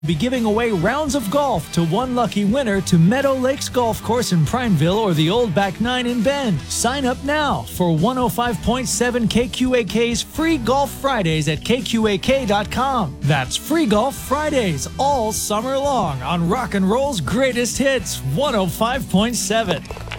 Be giving away rounds of golf to one lucky winner to Meadow Lakes Golf Course in Prineville or the Old Back 9 in Bend. Sign up now for 105.7 KQAK's Free Golf Fridays at KQAK.com. That's Free Golf Fridays all summer long on Rock and Roll's greatest hits, 105.7.